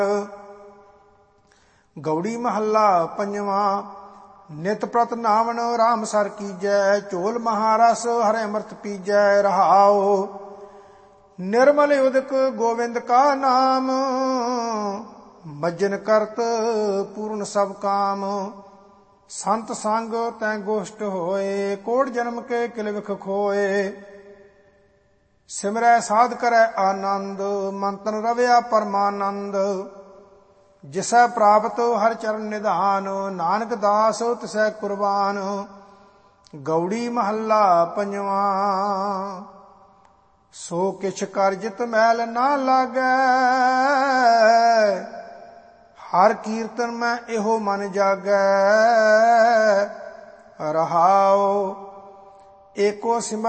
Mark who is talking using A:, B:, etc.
A: ਗੌੜੀ ਮਹੱਲਾ ਪੰਜਵਾਂ। ਨਿਤ ਪ੍ਰਤ ਨਾਵਣ ਰਾਮ ਸਰ ਕੀਜੈ, ਝੋਲ ਮਹਾਰਸ ਹਰਿ ਅੰਮ੍ਰਿਤ ਪੀਜੈ। ਰਹਾਉ ਨਿਰਮਲ ਉਦਕ ਗੋਵਿੰਦ ਕਾ ਨਾਮ, ਮੱਜਨ ਕਰਤ ਪੂਰਨ ਸਭ ਕਾਮ। ਸੰਤ ਸੰਗ ਤੈ ਗੋਸ਼ਟ ਹੋਏ, ਕੋਟ ਜਨਮ ਕੇ ਕਿਲ ਵਿਖ ਖੋਏ। ਸਿਮਰੈ ਸਾਧ ਕਰੈ ਆਨੰਦ, ਮਨ ਤਨ ਰਵਿਆ ਪਰਮਾਨੰਦ। ਜਿਸੈ ਪ੍ਰਾਪਤ ਹਰਿ ਚਰਨ ਨਿਧਾਨ, ਨਾਨਕ ਦਾਸ ਤਿਸੈ ਕੁਰਬਾਨ। ਗੌੜੀ ਮਹੱਲਾ ਪੰਜਵਾਂ। ਸੋ ਕਿਛ ਕਰਜਿਤ ਮੈਲ ਨਾ ਲਾਗੈ, ਹਰ ਕੀਰਤਨ ਮੈਂ ਇਹੋ ਮਨ ਜਾਗੈ। ਰਹਾਉ ਏਕੋ ਸਿਮਰ